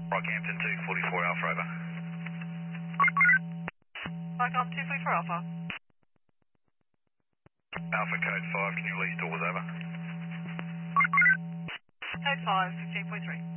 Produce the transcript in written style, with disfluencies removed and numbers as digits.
Rockhampton 244 Alpha, over. Rockham 244 Alpha. Alpha code 5, can you release doors, over? Code 5, 15.3.